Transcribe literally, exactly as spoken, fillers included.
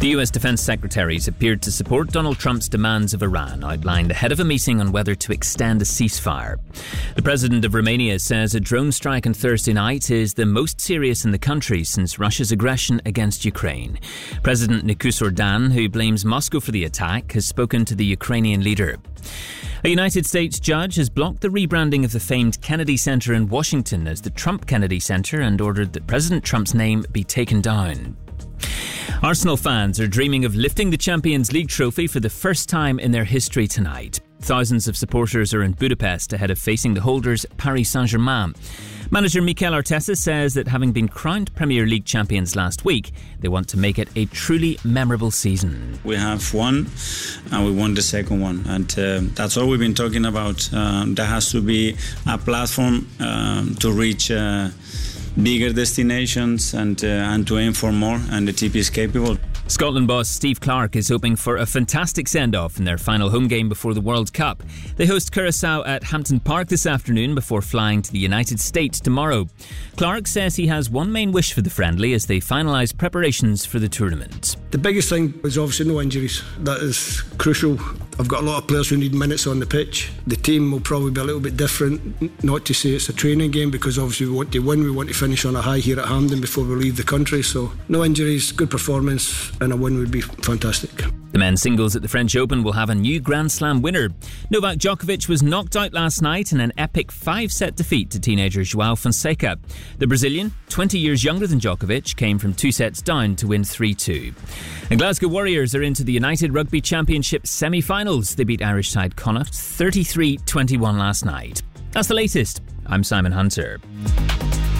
The U S Defense Secretaries appeared to support Donald Trump's demands of Iran, outlined ahead of a meeting on whether to extend a ceasefire. The president of Romania says a drone strike on Thursday night is the most serious in the country since Russia's aggression against Ukraine. President Nicolae Orban, who blames Moscow for the attack, has spoken to the Ukrainian leader. A United States judge has blocked the rebranding of the famed Kennedy Center in Washington as the Trump Kennedy Center and ordered that President Trump's name be taken down. Arsenal fans are dreaming of lifting the Champions League trophy for the first time in their history tonight. Thousands of supporters are in Budapest ahead of facing the holders Paris Saint-Germain. Manager Mikel Arteta says that having been crowned Premier League champions last week, they want to make it a truly memorable season. We have won, and we won the second one, and uh, that's all we've been talking about. Um, there has to be a platform um, to reach uh, bigger destinations and uh, and to aim for more, and the T P is capable. Scotland boss Steve Clarke is hoping for a fantastic send-off in their final home game before the World Cup. They host Curaçao at Hampton Park this afternoon before flying to the United States tomorrow. Clarke says he has one main wish for the friendly as they finalise preparations for the tournament. The biggest thing is obviously no injuries. That is crucial. I've got a lot of players who need minutes on the pitch. The team will probably be a little bit different, not to say it's a training game, because obviously we want to win, we want to finish on a high here at Hampden before we leave the country. So no injuries, good performance, and a win would be fantastic. The men's singles at the French Open will have a new Grand Slam winner. Novak Djokovic was knocked out last night in an epic five-set defeat to teenager João Fonseca. The Brazilian, twenty years younger than Djokovic, came from two sets down to win three two. And Glasgow Warriors are into the United Rugby Championship semi-finals. They beat Irish side Connacht thirty-three twenty-one last night. That's the latest. I'm Simon Hunter.